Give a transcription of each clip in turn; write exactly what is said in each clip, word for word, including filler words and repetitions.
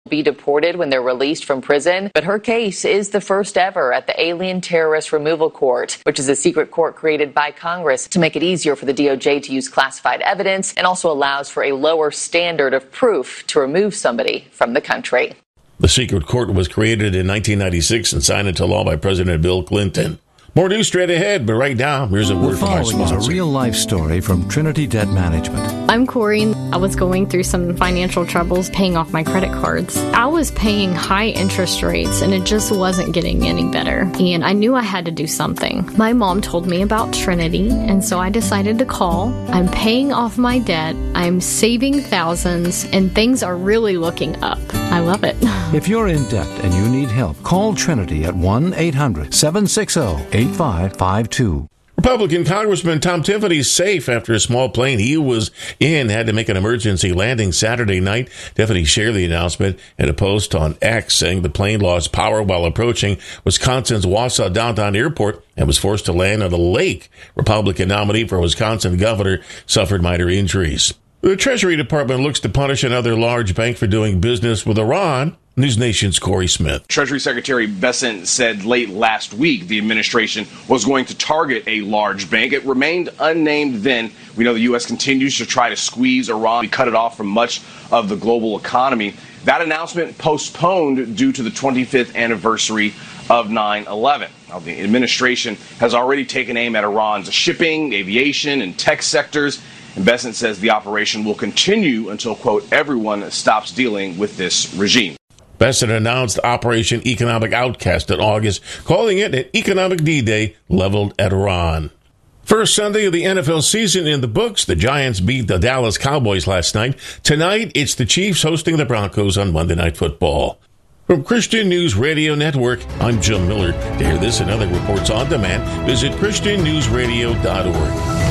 be deported when they're released from prison. But her case is the first ever at the Alien Terrorist Removal Court, which is a secret court created by Congress to make it easier for the D O J to use classified evidence and also allows for a lower standard of proof to remove somebody from the country. The secret court was created in nineteen ninety-six and signed into law by President Bill Clinton. More news straight ahead, but right now, here's a word from our sponsor. The following is a real-life story from Trinity Debt Management. I'm Corey. I was going through some financial troubles paying off my credit cards. I was paying high interest rates, and it just wasn't getting any better. And I knew I had to do something. My mom told me about Trinity, and so I decided to call. I'm paying off my debt. I'm saving thousands, and things are really looking up. I love it. If you're in debt and you need help, call Trinity at one eight hundred seven six zero eight five five two. Republican Congressman Tom Tiffany is safe after a small plane he was in had to make an emergency landing Saturday night. Tiffany shared the announcement in a post on X, saying the plane lost power while approaching Wisconsin's Wausau downtown airport and was forced to land on a lake. Republican nominee for Wisconsin governor suffered minor injuries. The Treasury Department looks to punish another large bank for doing business with Iran. News Nation's Corey Smith. Treasury Secretary Bessent said late last week the administration was going to target a large bank. It remained unnamed then. We know the U S continues to try to squeeze Iran. We cut it off from much of the global economy. That announcement postponed due to the twenty-fifth anniversary of nine eleven. Now, the administration has already taken aim at Iran's shipping, aviation, and tech sectors. And Bessent says the operation will continue until, quote, everyone stops dealing with this regime. Bessent announced Operation Economic Outcast in August, calling it an economic D-Day leveled at Iran. First Sunday of the N F L season in the books. The Giants beat the Dallas Cowboys last night. Tonight, it's the Chiefs hosting the Broncos on Monday Night Football. From Christian News Radio Network, I'm Jim Miller. To hear this and other reports on demand, visit christian news radio dot org.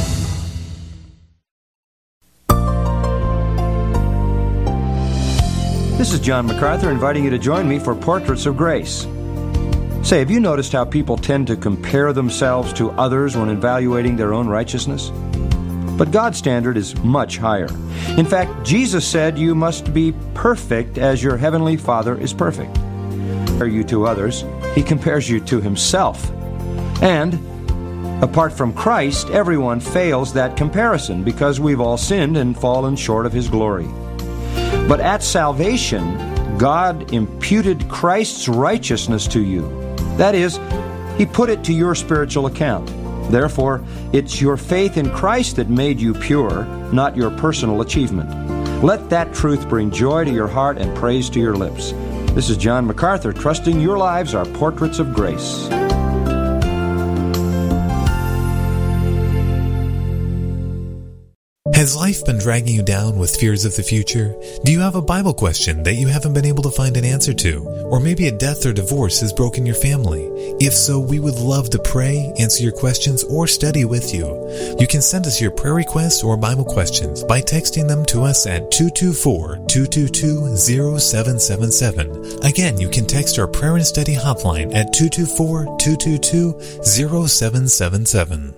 This is John MacArthur inviting you to join me for Portraits of Grace. Say, have you noticed how people tend to compare themselves to others when evaluating their own righteousness? But God's standard is much higher. In fact, Jesus said you must be perfect as your heavenly Father is perfect. Compare you to others, He compares you to Himself. And apart from Christ, everyone fails that comparison because we've all sinned and fallen short of His glory. But at salvation, God imputed Christ's righteousness to you. That is, He put it to your spiritual account. Therefore, it's your faith in Christ that made you pure, not your personal achievement. Let that truth bring joy to your heart and praise to your lips. This is John MacArthur, trusting your lives are portraits of grace. Has life been dragging you down with fears of the future? Do you have a Bible question that you haven't been able to find an answer to? Or maybe a death or divorce has broken your family? If so, we would love to pray, answer your questions, or study with you. You can send us your prayer requests or Bible questions by texting them to us at two two four, two two two, zero seven seven seven. Again, you can text our prayer and study hotline at two two four, two two two, zero seven seven seven.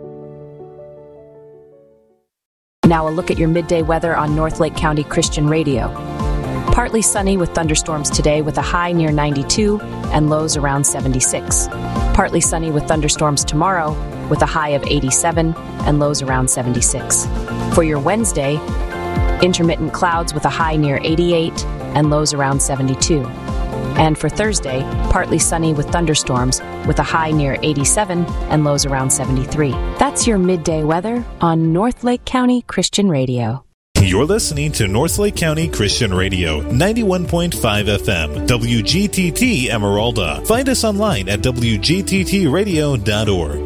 Now a look at your midday weather on North Lake County Christian Radio. Partly sunny with thunderstorms today with a high near ninety-two and lows around seventy-six. Partly sunny with thunderstorms tomorrow with a high of eighty-seven and lows around seventy-six. For your Wednesday, intermittent clouds with a high near eighty-eight and lows around seventy-two. And for Thursday, partly sunny with thunderstorms with a high near eighty-seven and lows around seventy-three. That's your midday weather on North Lake County Christian Radio. You're listening to North Lake County Christian Radio, ninety-one point five F M, W G T T Emeralda. Find us online at w g t t radio dot org.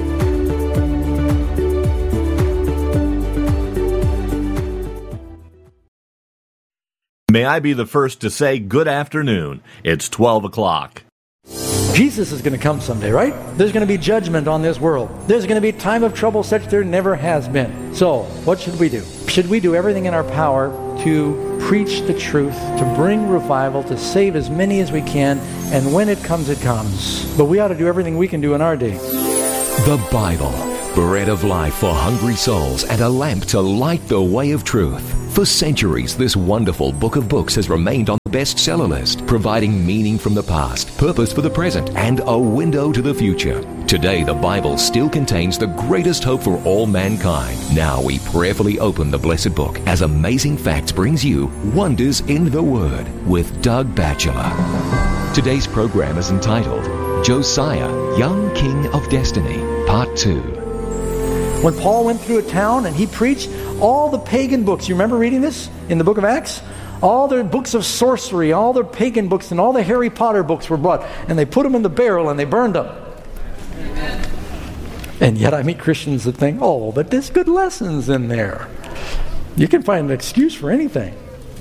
May I be the first to say good afternoon. It's twelve o'clock. Jesus is going to come someday, right? There's going to be judgment on this world. There's going to be time of trouble such there never has been. So, what should we do? Should we do everything in our power to preach the truth, to bring revival, to save as many as we can, and when it comes, it comes. But we ought to do everything we can do in our day. The Bible, bread of life for hungry souls and a lamp to light the way of truth. For centuries, this wonderful book of books has remained on bestseller list, providing meaning from the past, purpose for the present, and a window to the future. Today, the Bible still contains the greatest hope for all mankind. Now we prayerfully open the blessed book as Amazing Facts brings you Wonders in the Word with Doug Batchelor. Today's program is entitled Josiah, Young King of Destiny, Part two. When Paul went through a town and he preached, all the pagan books, you remember reading this in the book of Acts? All their books of sorcery, all their pagan books, and all the Harry Potter books were brought, and they put them in the barrel and they burned them. Amen. And yet I meet Christians that think, oh, but there's good lessons in there. You can find an excuse for anything.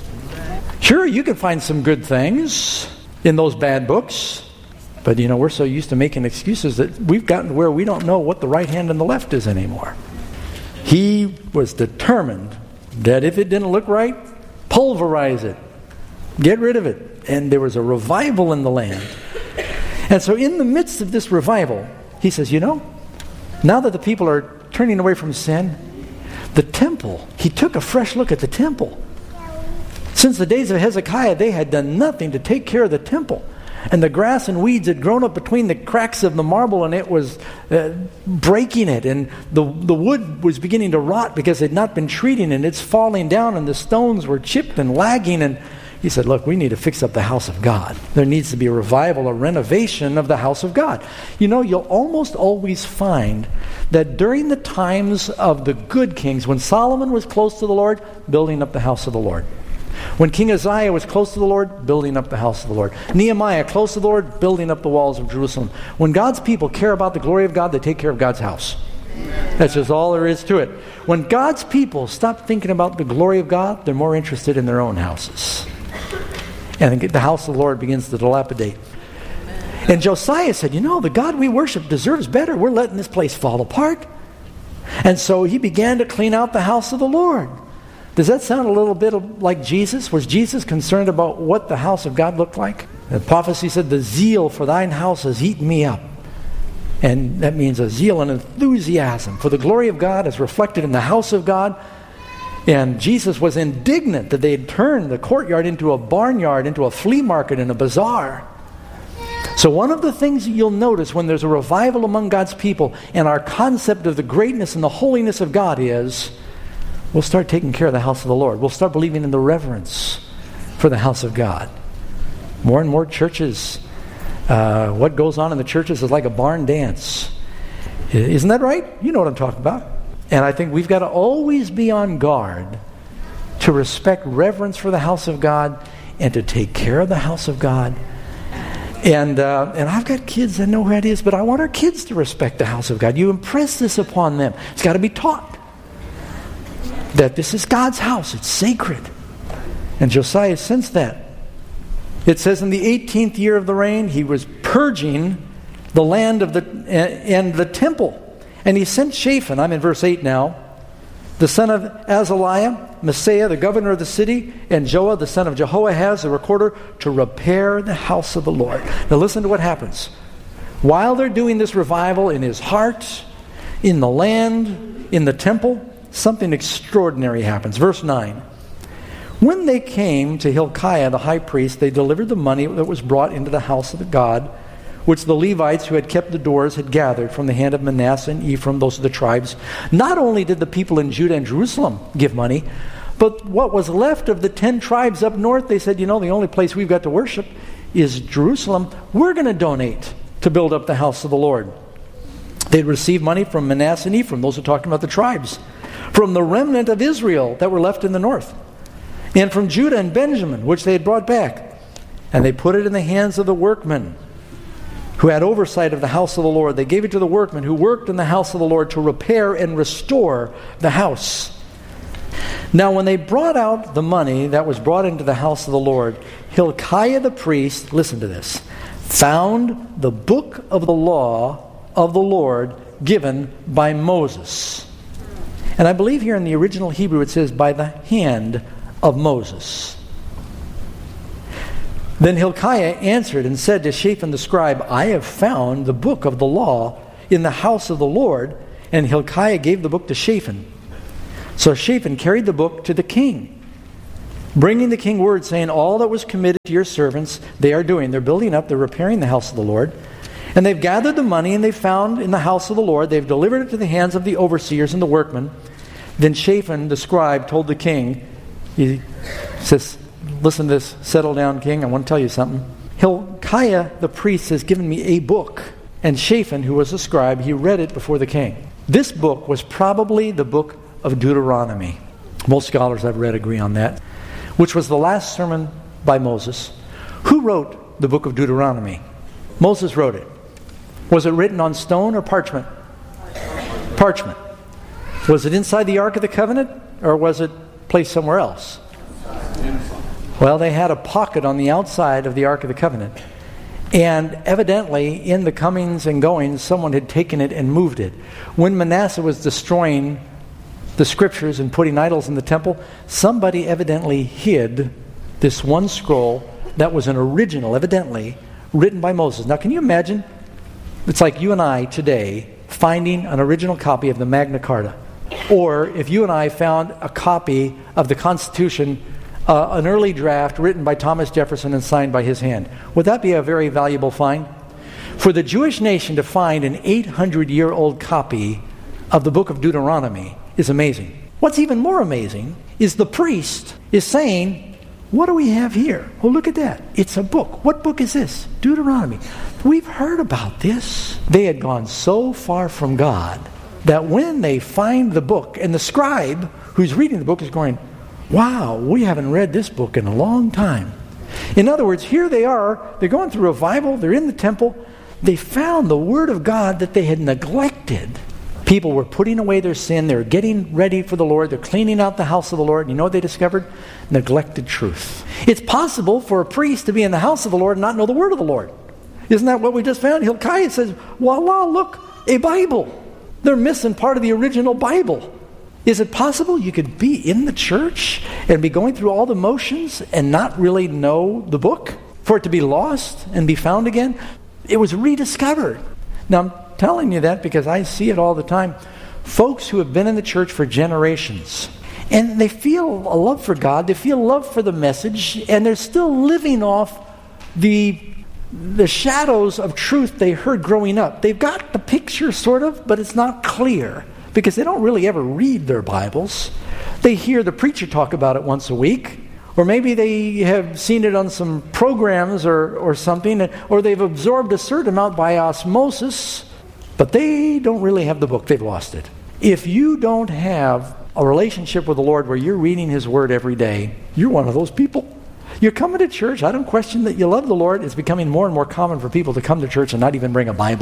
Sure, you can find some good things in those bad books, but you know, we're so used to making excuses that we've gotten to where we don't know what the right hand and the left is anymore. He was determined that if it didn't look right, pulverize it. Get rid of it. And there was a revival in the land. And so in the midst of this revival, he says, you know, now that the people are turning away from sin, the temple, he took a fresh look at the temple. Since the days of Hezekiah, they had done nothing to take care of the temple. And the grass and weeds had grown up between the cracks of the marble, and it was uh, breaking it. And the, the wood was beginning to rot because it had not been treated, and it's falling down, and the stones were chipped and lagging. And he said, look, we need to fix up the house of God. There needs to be a revival, a renovation of the house of God. You know, you'll almost always find that during the times of the good kings, when Solomon was close to the Lord, building up the house of the Lord. When King Uzziah was close to the Lord, building up the house of the Lord. Nehemiah, close to the Lord, building up the walls of Jerusalem. When God's people care about the glory of God, they take care of God's house. That's just all there is to it. When God's people stop thinking about the glory of God, they're more interested in their own houses. And the house of the Lord begins to dilapidate. And Josiah said, you know, the God we worship deserves better. We're letting this place fall apart. And so he began to clean out the house of the Lord. Does that sound a little bit like Jesus? Was Jesus concerned about what the house of God looked like? The prophecy said, the zeal for thine house has eaten me up. And that means a zeal and enthusiasm for the glory of God is reflected in the house of God. And Jesus was indignant that they had turned the courtyard into a barnyard, into a flea market and a bazaar. So one of the things that you'll notice when there's a revival among God's people and our concept of the greatness and the holiness of God is, we'll start taking care of the house of the Lord. We'll start believing in the reverence for the house of God. More and more churches, uh, what goes on in the churches is like a barn dance. Isn't that right? You know what I'm talking about. And I think we've got to always be on guard to respect reverence for the house of God and to take care of the house of God. And uh, and I've got kids that know who it is, but I want our kids to respect the house of God. You impress this upon them. It's got to be taught that this is God's house. It's sacred. And Josiah sensed that. It says in the eighteenth year of the reign, he was purging the land of the and the temple. And he sent Shaphan, I'm in verse eight now, the son of Azaliah, Messiah, the governor of the city, and Joah, the son of Jehoahaz, the recorder, to repair the house of the Lord. Now listen to what happens. While they're doing this revival in his heart, in the land, in the temple, something extraordinary happens. Verse nine. When they came to Hilkiah the high priest, they delivered the money that was brought into the house of the God, which the Levites who had kept the doors had gathered from the hand of Manasseh and Ephraim, those are the tribes. Not only did the people in Judah and Jerusalem give money, but what was left of the ten tribes up north, they said, you know, the only place we've got to worship is Jerusalem. We're going to donate to build up the house of the Lord. They'd received money from Manasseh and Ephraim, those are talking about the tribes, from the remnant of Israel that were left in the north, and from Judah and Benjamin, which they had brought back. And they put it in the hands of the workmen who had oversight of the house of the Lord. They gave it to the workmen who worked in the house of the Lord to repair and restore the house. Now when they brought out the money that was brought into the house of the Lord, Hilkiah the priest, listen to this, found the book of the law of the Lord given by Moses. And I believe here in the original Hebrew it says, by the hand of Moses. Then Hilkiah answered and said to Shaphan the scribe, I have found the book of the law in the house of the Lord. And Hilkiah gave the book to Shaphan. So Shaphan carried the book to the king. bringing the king word, saying, all that was committed to your servants, they are doing. They're building up, they're repairing the house of the Lord. And they've gathered the money, and they've found in the house of the Lord. They've delivered it to the hands of the overseers and the workmen. Then Shaphan, the scribe, told the king, he says, listen to this, settle down, king, I want to tell you something. Hilkiah, the priest, has given me a book. And Shaphan, who was a scribe, he read it before the king. This book was probably the book of Deuteronomy. Most scholars I've read agree on that. Which was the last sermon by Moses. Who wrote the book of Deuteronomy? Moses wrote it. Was it written on stone or parchment? Parchment. Was it inside the Ark of the Covenant, or was it placed somewhere else? Well, they had a pocket on the outside of the Ark of the Covenant. And evidently, in the comings and goings, someone had taken it and moved it. When Manasseh was destroying the scriptures and putting idols in the temple, somebody evidently hid this one scroll that was an original, evidently, written by Moses. Now, can you imagine? It's like you and I today finding an original copy of the Magna Carta. Or if you and I found a copy of the Constitution, uh, an early draft written by Thomas Jefferson and signed by his hand. Would that be a very valuable find? For the Jewish nation to find an eight hundred year old copy of the book of Deuteronomy is amazing. What's even more amazing is the priest is saying, what do we have here? Oh, look at that. It's a book. What book is this? Deuteronomy. We've heard about this. They had gone so far from God that when they find the book, and the scribe who's reading the book is going, wow, we haven't read this book in a long time. In other words, here they are. They're going through revival. They're in the temple. They found the Word of God that they had neglected. People were putting away their sin. They were getting ready for the Lord. They're cleaning out the house of the Lord. And you know what they discovered? Neglected truth. It's possible for a priest to be in the house of the Lord and not know the word of the Lord. Isn't that what we just found? Hilkiah says, voila, look, a Bible. They're missing part of the original Bible. Is it possible you could be in the church and be going through all the motions and not really know the book? For it to be lost and be found again? It was rediscovered. Now, I'm telling you that because I see it all the time. Folks who have been in the church for generations, and they feel a love for God, they feel love for the message, and they're still living off the the shadows of truth they heard growing up. They've got the picture, sort of, but it's not clear because they don't really ever read their Bibles. They hear the preacher talk about it once a week, or maybe they have seen it on some programs or, or something, or they've absorbed a certain amount by osmosis, but they don't really have the book. They've lost it. If you don't have a relationship with the Lord where you're reading His Word every day, you're one of those people. You're coming to church. I don't question that you love the Lord. It's becoming more and more common for people to come to church and not even bring a Bible.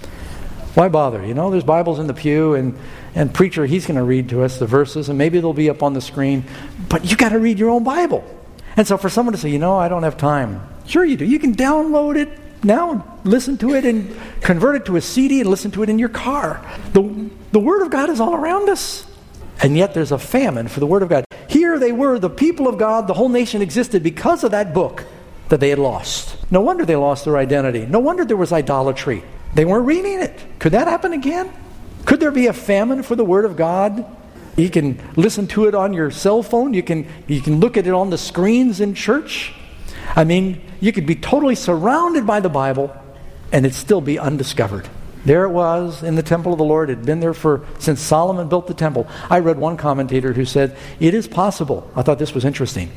Why bother? You know, there's Bibles in the pew, and, and preacher, he's going to read to us the verses, and maybe they'll be up on the screen, but you got to read your own Bible. And so for someone to say, you know, I don't have time. Sure you do. You can download it now and listen to it and convert it to a C D and listen to it in your car. The, the Word of God is all around us. And yet there's a famine for the Word of God. Here they were, the people of God, the whole nation existed because of that book that they had lost. No wonder they lost their identity. No wonder there was idolatry. They weren't reading it. Could that happen again? Could there be a famine for the Word of God? You can listen to it on your cell phone. You can, you can look at it on the screens in church. I mean, you could be totally surrounded by the Bible and it'd still be undiscovered. There it was in the temple of the Lord. It had been there for since Solomon built the temple. I read one commentator who said, it is possible. I thought this was interesting.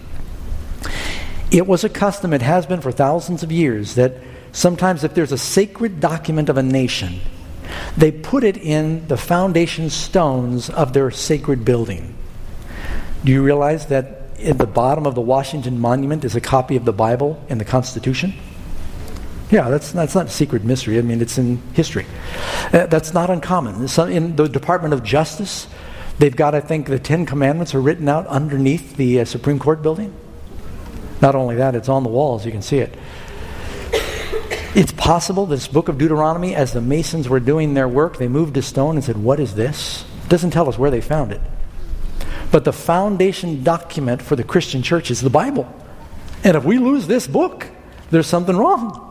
It was a custom, it has been for thousands of years, that sometimes if there's a sacred document of a nation, they put it in the foundation stones of their sacred building. Do you realize that at the bottom of the Washington Monument is a copy of the Bible and the Constitution? Yeah, that's, that's not a secret mystery. I mean, it's in history. Uh, that's not uncommon. So in the Department of Justice, they've got, I think, the Ten Commandments are written out underneath the uh, Supreme Court building. Not only that, it's on the walls. You can see it. It's possible this book of Deuteronomy, as the Masons were doing their work, they moved a stone and said, what is this? It doesn't tell us where they found it. But the foundation document for the Christian church is the Bible. And if we lose this book, there's something wrong.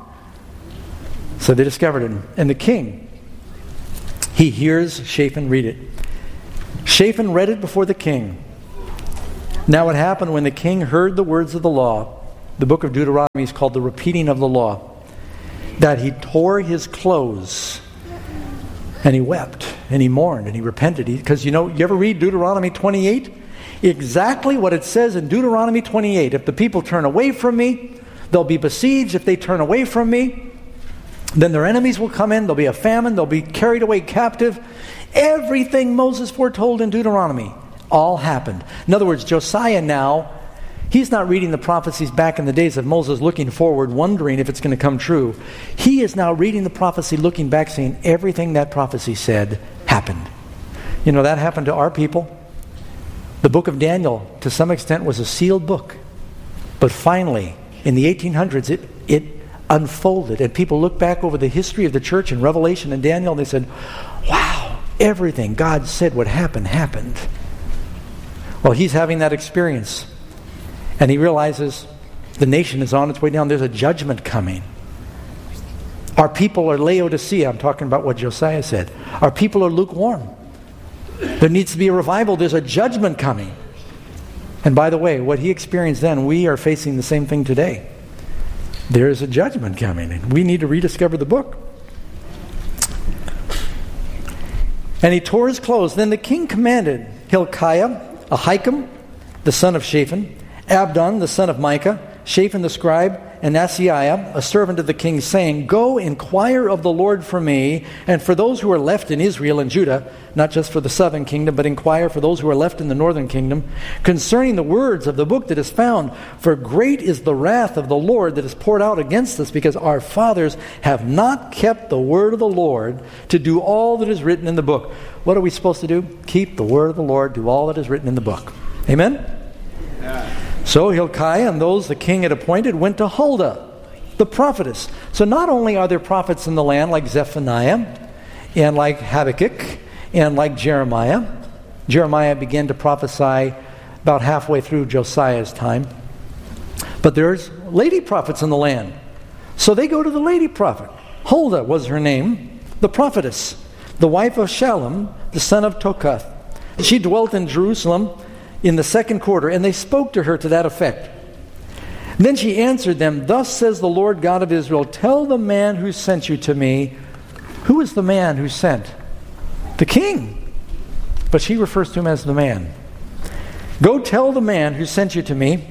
So they discovered it. And the king, he hears Shaphan read it. Shaphan read it before the king. Now what happened when the king heard the words of the law, the book of Deuteronomy is called the repeating of the law, that he tore his clothes and he wept and he mourned and he repented. Because you know, you ever read Deuteronomy twenty-eight? Exactly what it says in Deuteronomy twenty-eight. If the people turn away from me, they'll be besieged. If they turn away from me, then their enemies will come in. There'll be a famine. They'll be carried away captive. Everything Moses foretold in Deuteronomy all happened. In other words, Josiah now, he's not reading the prophecies back in the days of Moses looking forward, wondering if it's going to come true. He is now reading the prophecy, looking back, saying everything that prophecy said happened. You know, that happened to our people. The book of Daniel, to some extent, was a sealed book. But finally, in the eighteen hundreds, it, it unfolded. And people look back over the history of the church in Revelation and Daniel, and they said, wow, everything God said would happen, happened. Well, he's having that experience. And he realizes the nation is on its way down. There's a judgment coming. Our people are Laodicea. I'm talking about what Josiah said. Our people are lukewarm. There needs to be a revival. There's a judgment coming. And by the way, what he experienced then, we are facing the same thing today. There is a judgment coming, and we need to rediscover the book. And he tore his clothes. Then the king commanded Hilkiah, Ahikam, the son of Shaphan, Abdon, the son of Micah, Shaphan the scribe, and Asaiah, a servant of the king, saying, go inquire of the Lord for me, and for those who are left in Israel and Judah, not just for the southern kingdom, but inquire for those who are left in the northern kingdom, concerning the words of the book that is found. For great is the wrath of the Lord that is poured out against us, because our fathers have not kept the word of the Lord to do all that is written in the book. What are we supposed to do? Keep the word of the Lord, do all that is written in the book. Amen? Yeah. So Hilkiah and those the king had appointed went to Huldah, the prophetess. So not only are there prophets in the land like Zephaniah and like Habakkuk and like Jeremiah. Jeremiah began to prophesy about halfway through Josiah's time. But there's lady prophets in the land. So they go to the lady prophet. Huldah was her name, the prophetess, the wife of Shallum, the son of Tokath. She dwelt in Jerusalem in the second quarter, and they spoke to her to that effect. Then she answered them, thus says the Lord God of Israel, tell the man who sent you to me. Who is the man who sent? The king. But she refers to him as the man. Go tell the man who sent you to me,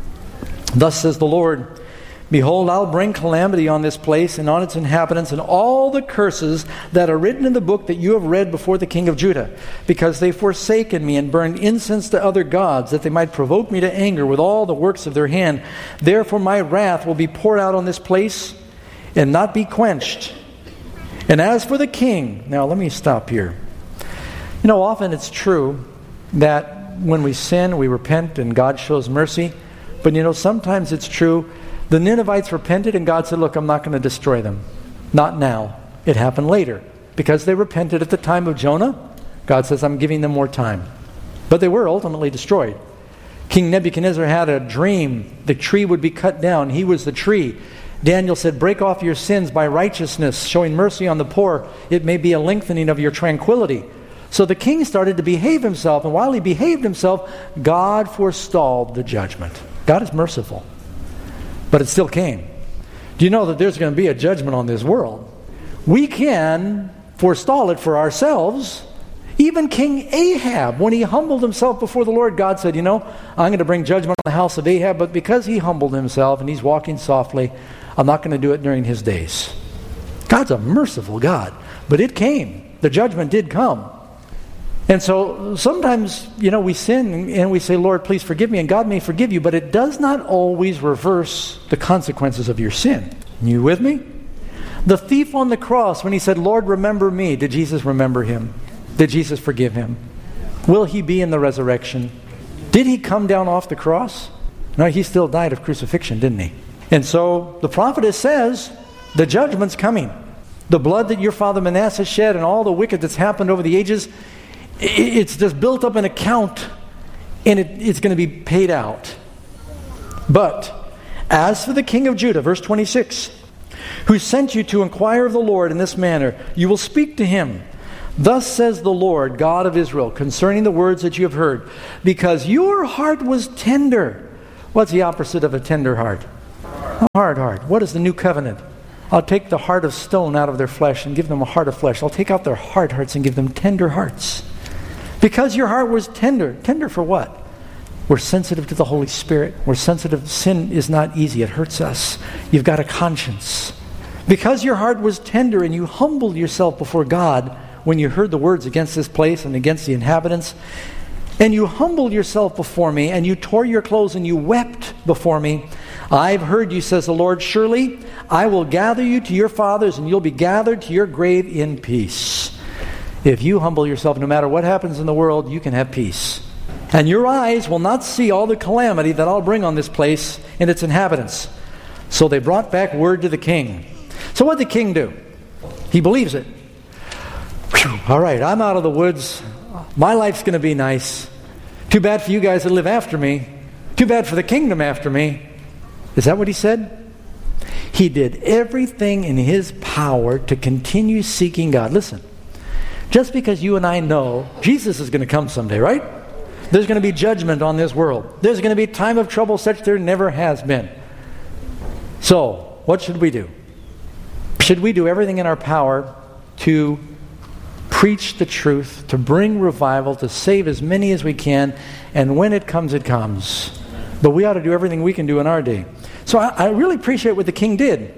thus says the Lord, behold, I'll bring calamity on this place and on its inhabitants and all the curses that are written in the book that you have read before the king of Judah, because they've forsaken me and burned incense to other gods, that they might provoke me to anger with all the works of their hand. Therefore my wrath will be poured out on this place and not be quenched. And as for the king, now let me stop here. You know, often it's true that when we sin, we repent and God shows mercy. But you know, sometimes it's true, the Ninevites repented and God said, look, I'm not going to destroy them. Not now. It happened later. Because they repented at the time of Jonah, God says, I'm giving them more time. But they were ultimately destroyed. King Nebuchadnezzar had a dream. The tree would be cut down. He was the tree. Daniel said, break off your sins by righteousness, showing mercy on the poor. It may be a lengthening of your tranquility. So the king started to behave himself, and while he behaved himself, God forestalled the judgment. God is merciful. But it still came. Do you know that there's going to be a judgment on this world? We can forestall it for ourselves. Even King Ahab, when he humbled himself before the Lord, God said, you know, I'm going to bring judgment on the house of Ahab, but because he humbled himself and he's walking softly, I'm not going to do it during his days. God's a merciful God. But it came. The judgment did come. And so sometimes, you know, we sin and we say, Lord, please forgive me, and God may forgive you, but it does not always reverse the consequences of your sin. You with me? The thief on the cross, when he said, Lord, remember me, did Jesus remember him? Did Jesus forgive him? Will he be in the resurrection? Did he come down off the cross? No, he still died of crucifixion, didn't he? And so the prophetess says, the judgment's coming. The blood that your father Manasseh shed and all the wicked that's happened over the ages, it's just built up an account, and it, it's going to be paid out. But as for the king of Judah, verse twenty-six, who sent you to inquire of the Lord in this manner, you will speak to him. Thus says the Lord, God of Israel, concerning the words that you have heard, because your heart was tender. What's the opposite of a tender heart? A hard heart. What is the new covenant? I'll take the heart of stone out of their flesh and give them a heart of flesh. I'll take out their hard hearts and give them tender hearts. Because your heart was tender. Tender for what? We're sensitive to the Holy Spirit. We're sensitive. Sin is not easy. It hurts us. You've got a conscience. Because your heart was tender and you humbled yourself before God when you heard the words against this place and against the inhabitants, and you humbled yourself before me, and you tore your clothes and you wept before me, I've heard you, says the Lord. Surely I will gather you to your fathers, and you'll be gathered to your grave in peace. If you humble yourself, no matter what happens in the world, you can have peace. And your eyes will not see all the calamity that I'll bring on this place and its inhabitants. So they brought back word to the king. So what did the king do? He believes it. Whew, all right, I'm out of the woods. My life's going to be nice. Too bad for you guys that live after me. Too bad for the kingdom after me. Is that what he said? He did everything in his power to continue seeking God. Listen, just because you and I know Jesus is going to come someday, right? There's going to be judgment on this world. There's going to be a time of trouble such there never has been. So, what should we do? Should we do everything in our power to preach the truth, to bring revival, to save as many as we can, and when it comes, it comes. But we ought to do everything we can do in our day. So I, I really appreciate what the king did.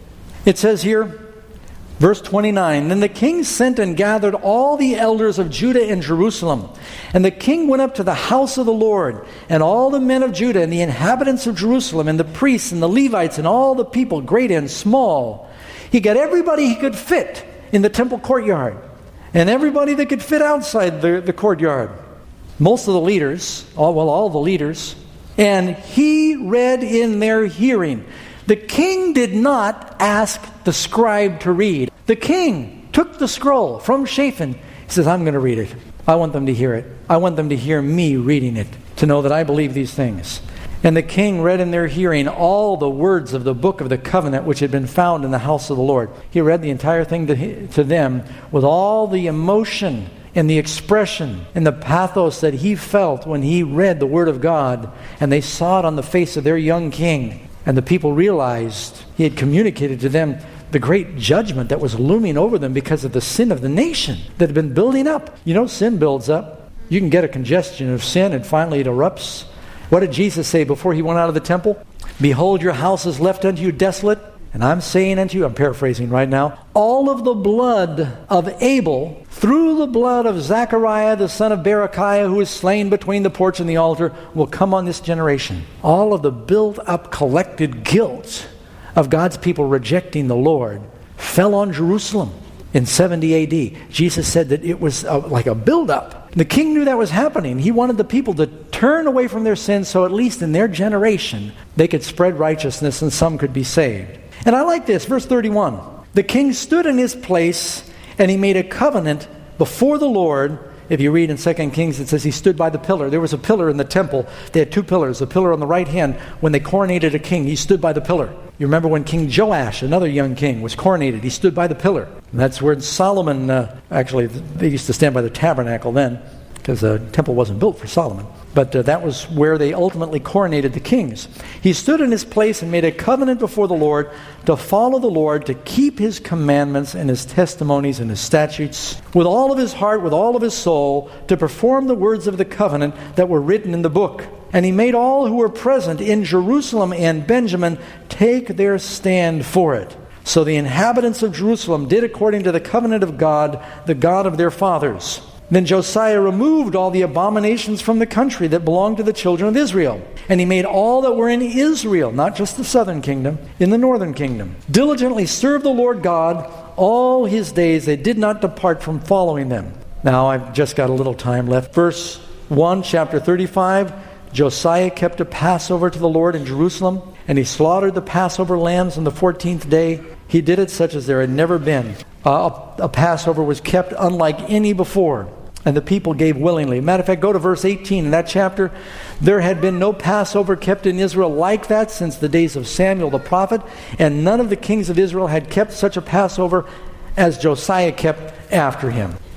It says here, verse twenty-nine, Then the king sent and gathered all the elders of Judah and Jerusalem. And the king went up to the house of the Lord, and all the men of Judah, and the inhabitants of Jerusalem, and the priests, and the Levites, and all the people, great and small. He got everybody he could fit in the temple courtyard, and everybody that could fit outside the, the courtyard. Most of the leaders, all, well, all the leaders, and he read in their hearing. The king did not ask the scribe to read. The king took the scroll from Shaphan. He says, I'm going to read it. I want them to hear it. I want them to hear me reading it, to know that I believe these things. And the king read in their hearing all the words of the book of the covenant which had been found in the house of the Lord. He read the entire thing to, to them with all the emotion and the expression and the pathos that he felt when he read the word of God. And they saw it on the face of their young king. And the people realized he had communicated to them the great judgment that was looming over them because of the sin of the nation that had been building up. You know, sin builds up. You can get a congestion of sin and finally it erupts. What did Jesus say before he went out of the temple? Behold, your house is left unto you desolate. And I'm saying unto you, I'm paraphrasing right now, all of the blood of Abel through the blood of Zechariah, the son of Berechiah, who was slain between the porch and the altar, will come on this generation. All of the built-up, collected guilt of God's people rejecting the Lord fell on Jerusalem in seventy A D. Jesus said that it was a, like a build-up. The king knew that was happening. He wanted the people to turn away from their sins so at least in their generation they could spread righteousness and some could be saved. And I like this, verse thirty-one. The king stood in his place and he made a covenant before the Lord. If you read in Second Kings, it says he stood by the pillar. There was a pillar in the temple. They had two pillars. A pillar on the right hand. When they coronated a king, he stood by the pillar. You remember when King Joash, another young king, was coronated. He stood by the pillar. And that's where Solomon, uh, actually, they used to stand by the tabernacle then, because the temple wasn't built for Solomon. But uh, that was where they ultimately coronated the kings. He stood in his place and made a covenant before the Lord to follow the Lord, to keep his commandments and his testimonies and his statutes with all of his heart, with all of his soul, to perform the words of the covenant that were written in the book. And he made all who were present in Jerusalem and Benjamin take their stand for it. So the inhabitants of Jerusalem did according to the covenant of God, the God of their fathers. Then Josiah removed all the abominations from the country that belonged to the children of Israel. And he made all that were in Israel, not just the southern kingdom, in the northern kingdom, diligently serve the Lord God all his days. They did not depart from following them. Now I've just got a little time left. Verse one, chapter thirty-five, Josiah kept a Passover to the Lord in Jerusalem, and he slaughtered the Passover lambs on the fourteenth day. He did it such as there had never been. Uh, a, a Passover was kept unlike any before. And the people gave willingly. Matter of fact, go to verse eighteen in that chapter. There had been no Passover kept in Israel like that since the days of Samuel the prophet, and none of the kings of Israel had kept such a Passover as Josiah kept after him.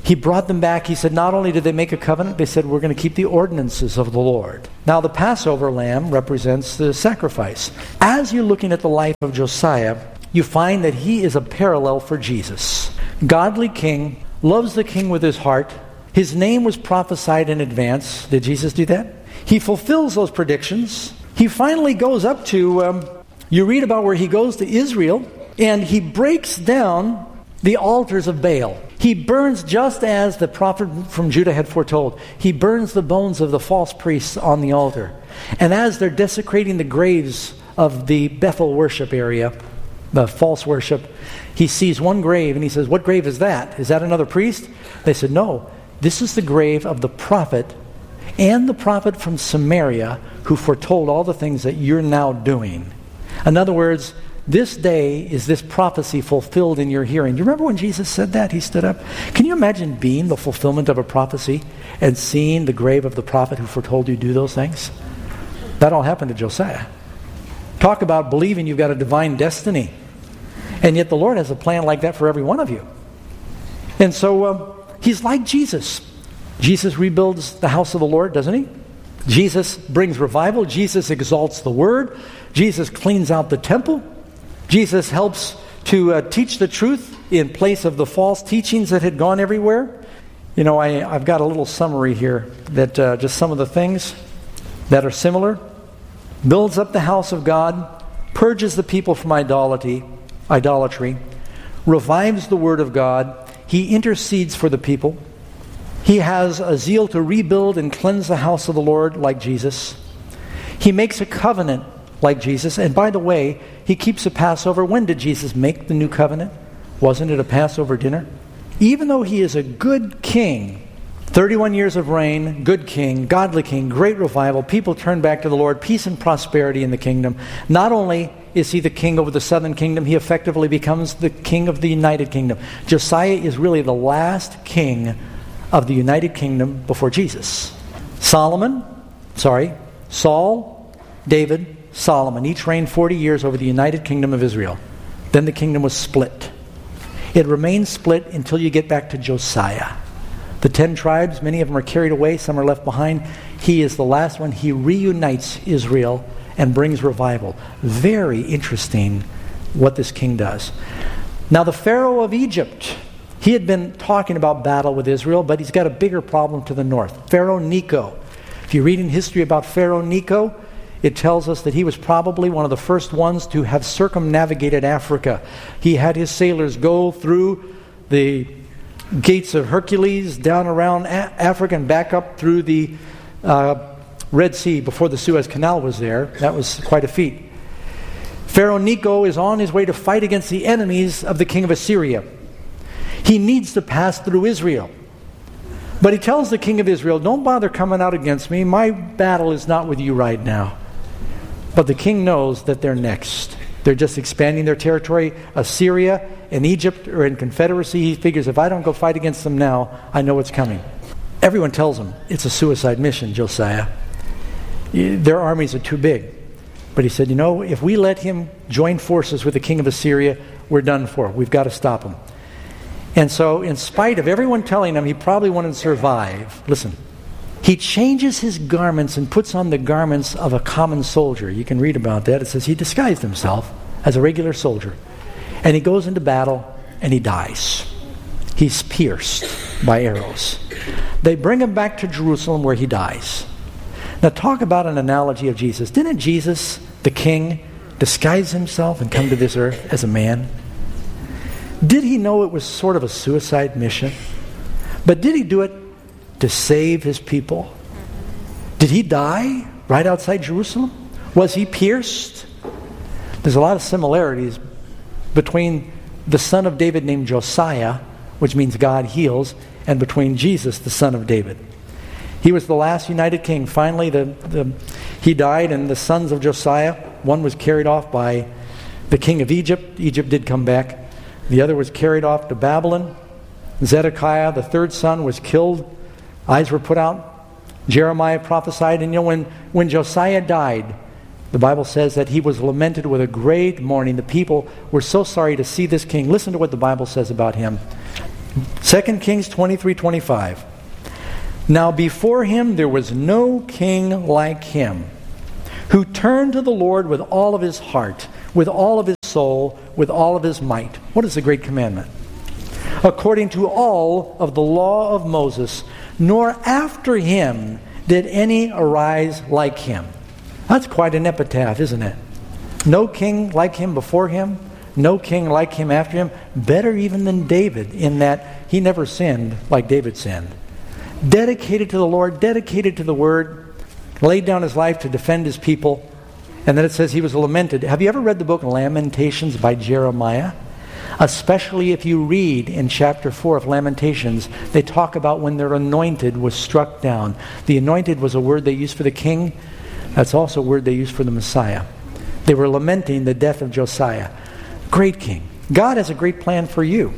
He brought them back. He said, not only did they make a covenant, they said, we're going to keep the ordinances of the Lord. Now, the Passover lamb represents the sacrifice. As you're looking at the life of Josiah, you find that he is a parallel for Jesus. Godly king, loves the king with his heart. His name was prophesied in advance. Did Jesus do that? He fulfills those predictions. He finally goes up to, um, you read about where he goes to Israel, and he breaks down the altars of Baal. He burns, just as the prophet from Judah had foretold, he burns the bones of the false priests on the altar. And as they're desecrating the graves of the Bethel worship area, the false worship, he sees one grave and he says, what grave is that? Is that another priest? They said, no, this is the grave of the prophet and the prophet from Samaria who foretold all the things that you're now doing. In other words, this day is this prophecy fulfilled in your hearing. Do you remember when Jesus said that? He stood up. Can you imagine being the fulfillment of a prophecy and seeing the grave of the prophet who foretold you do those things? That all happened to Josiah. Talk about believing you've got a divine destiny. And yet the Lord has a plan like that for every one of you. And so um, he's like Jesus. Jesus rebuilds the house of the Lord, doesn't he? Jesus brings revival. Jesus exalts the word. Jesus cleans out the temple. Jesus helps to uh, teach the truth in place of the false teachings that had gone everywhere. You know, I, I've got a little summary here that uh, just some of the things that are similar. Builds up the house of God, purges the people from idolatry, idolatry, revives the word of God. He intercedes for the people. He has a zeal to rebuild and cleanse the house of the Lord like Jesus. He makes a covenant like Jesus. And by the way, he keeps a Passover. When did Jesus make the new covenant? Wasn't it a Passover dinner? Even though he is a good king, thirty-one years of reign, good king, godly king, great revival, people turn back to the Lord, peace and prosperity in the kingdom. Not only is he the king over the southern kingdom, he effectively becomes the king of the united kingdom. Josiah is really the last king of the united kingdom before Jesus. Solomon, sorry, Saul, David, Solomon, each reigned forty years over the united kingdom of Israel. Then the kingdom was split. It remains split until you get back to Josiah. The ten tribes, many of them are carried away, some are left behind. He is the last one. He reunites Israel and brings revival. Very interesting what this king does. Now the Pharaoh of Egypt, he had been talking about battle with Israel, but he's got a bigger problem to the north. Pharaoh Necho. If you read in history about Pharaoh Necho, it tells us that he was probably one of the first ones to have circumnavigated Africa. He had his sailors go through the gates of Hercules, down around a- Africa, and back up through the uh, Red Sea before the Suez Canal was there. That was quite a feat. Pharaoh Necho is on his way to fight against the enemies of the king of Assyria. He needs to pass through Israel. But he tells the king of Israel, don't bother coming out against me. My battle is not with you right now. But the king knows that they're next. They're just expanding their territory. Assyria and Egypt are in confederacy. He figures, if I don't go fight against them now, I know what's coming. Everyone tells him, it's a suicide mission, Josiah. Their armies are too big. But he said, you know, if we let him join forces with the king of Assyria, we're done for. We've got to stop him. And so, in spite of everyone telling him he probably wanted to survive, listen, he changes his garments and puts on the garments of a common soldier. You can read about that. It says he disguised himself as a regular soldier. And he goes into battle and he dies. He's pierced by arrows. They bring him back to Jerusalem where he dies. Now talk about an analogy of Jesus. Didn't Jesus, the king, disguise himself and come to this earth as a man? Did he know it was sort of a suicide mission? But did he do it to save his people? Did he die right outside Jerusalem? Was he pierced? There's a lot of similarities between the son of David named Josiah, which means God heals, and between Jesus, the son of David. He was the last united king. Finally, the, the, he died, and the sons of Josiah, one was carried off by the king of Egypt. Egypt did come back. The other was carried off to Babylon. Zedekiah, the third son, was killed. Eyes were put out. Jeremiah prophesied. And you know, when, when Josiah died, the Bible says that he was lamented with a great mourning. The people were so sorry to see this king. Listen to what the Bible says about him. Second Kings twenty-three twenty-five. Now before him there was no king like him, who turned to the Lord with all of his heart, with all of his soul, with all of his might. What is the great commandment? According to all of the law of Moses, nor after him did any arise like him. That's quite an epitaph, isn't it? No king like him before him, no king like him after him. Better even than David, in that he never sinned like David sinned. Dedicated to the Lord, dedicated to the Word, laid down his life to defend his people. And then it says he was lamented. Have you ever read the book Lamentations by Jeremiah? Especially if you read in chapter four of Lamentations, they talk about when their anointed was struck down. The anointed was a word they used for the king. That's also a word they used for the Messiah. They were lamenting the death of Josiah. Great king. God has a great plan for you,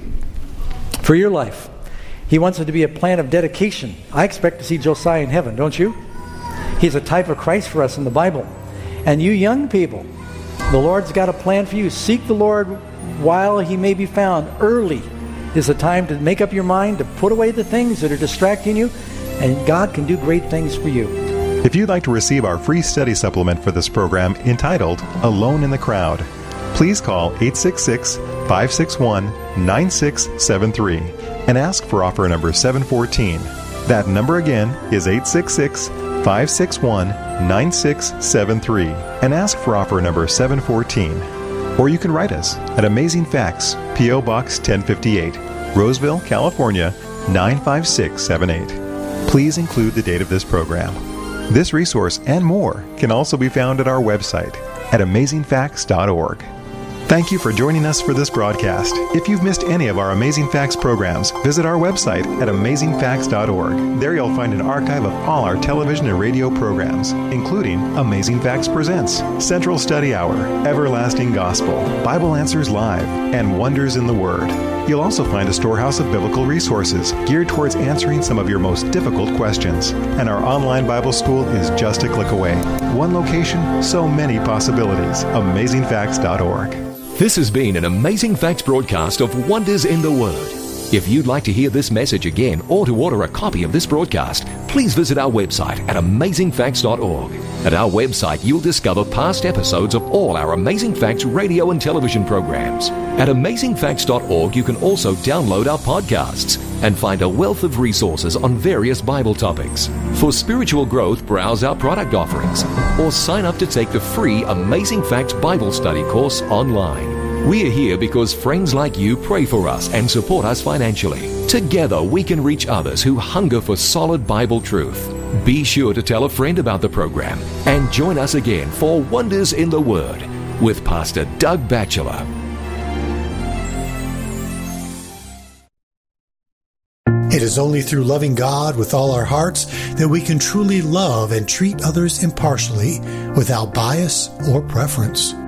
for your life. He wants it to be a plan of dedication. I expect to see Josiah in heaven, don't you? He's a type of Christ for us in the Bible. And you young people, the Lord's got a plan for you. Seek the Lord while he may be found. Early is the time to make up your mind, to put away the things that are distracting you, and God can do great things for you. If you'd like to receive our free study supplement for this program entitled Alone in the Crowd, please call eight six six, five six one, nine six seven three and ask for offer number seven fourteen. That number again is eight six six, five six one, nine six seven three and ask for offer number seven fourteen. Or you can write us at Amazing Facts, P O. Box ten fifty-eight, Roseville, California, nine five six seven eight. Please include the date of this program. This resource and more can also be found at our website at amazing facts dot org. Thank you for joining us for this broadcast. If you've missed any of our Amazing Facts programs, visit our website at amazing facts dot org. There you'll find an archive of all our television and radio programs, including Amazing Facts Presents, Central Study Hour, Everlasting Gospel, Bible Answers Live, and Wonders in the Word. You'll also find a storehouse of biblical resources geared towards answering some of your most difficult questions. And our online Bible school is just a click away. One location, so many possibilities. amazing facts dot org. This has been an Amazing Facts broadcast of Wonders in the Word. If you'd like to hear this message again or to order a copy of this broadcast, please visit our website at amazing facts dot org. At our website, you'll discover past episodes of all our Amazing Facts radio and television programs. At amazing facts dot org, you can also download our podcasts and find a wealth of resources on various Bible topics. For spiritual growth, browse our product offerings or sign up to take the free Amazing Facts Bible Study course online. We are here because friends like you pray for us and support us financially. Together, we can reach others who hunger for solid Bible truth. Be sure to tell a friend about the program and join us again for Wonders in the Word with Pastor Doug Batchelor. It is only through loving God with all our hearts that we can truly love and treat others impartially without bias or preference.